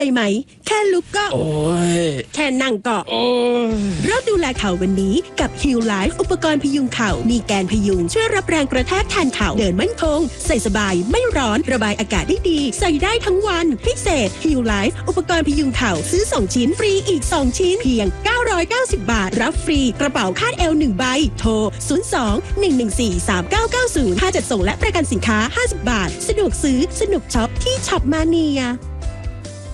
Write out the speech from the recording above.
ไปไหมแค่ลุกก็โอ้ยแค่นั่งก็โอ้ยเริ่มดูแลเข่าวันนี้กับ Heal Life อุปกรณ์พยุงเข่ามีแกนพยุงช่วยรับแรงกระแทกแทนเข่าเดินมั่นคงใส่สบายไม่ร้อนระบายอากาศได้ดีใส่ได้ทั้งวันพิเศษ Heal Life อุปกรณ์พยุงเข่าซื้อ2ชิ้นฟรีอีก2ชิ้นเพียง990 บาทรับฟรีกระเป๋าคาดเอว1ใบโทร02-114-3990ค่าจัดส่งและประกันสินค้า50 บาทสะดวกซื้อสนุกช็อปที่ช็อปมาเนีย